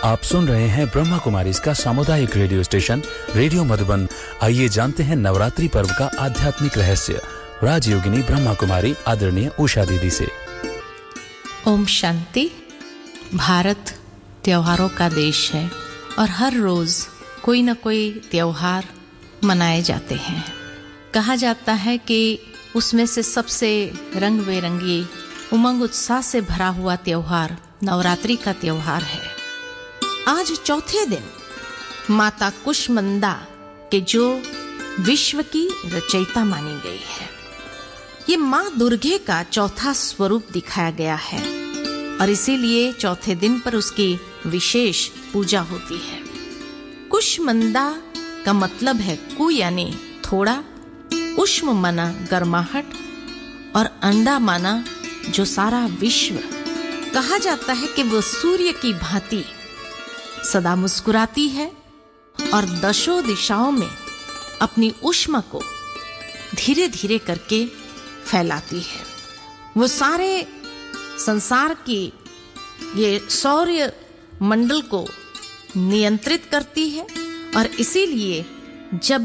आप सुन रहे हैं ब्रह्मा कुमारी इसका सामुदायिक रेडियो स्टेशन रेडियो मधुबन। आइए जानते हैं नवरात्रि पर्व का आध्यात्मिक रहस्य राजयोगिनी ब्रह्मा कुमारी आदरणीय उषा दीदी से। ओम शांति। भारत त्योहारों का देश है और हर रोज कोई न कोई त्योहार मनाए जाते हैं। कहा जाता है कि उसमें से सबसे रंग बिरंगी उमंग उत्साह से भरा हुआ त्योहार नवरात्रि का त्योहार है। आज चौथे दिन माता कुष्मांडा के जो विश्व की रचयिता मानी गई है, ये माँ दुर्गे का चौथा स्वरूप दिखाया गया है और इसीलिए चौथे दिन पर उसकी विशेष पूजा होती है। कुष्मांडा का मतलब है कु यानी थोड़ा, उष्म माना गर्माहट और अंडा माना जो सारा विश्व। कहा जाता है कि वह सूर्य की भांति सदा मुस्कुराती है और दशों दिशाओं में अपनी ऊष्मा को धीरे धीरे करके फैलाती है। वो सारे संसार की ये सौर्य मंडल को नियंत्रित करती है और इसीलिए जब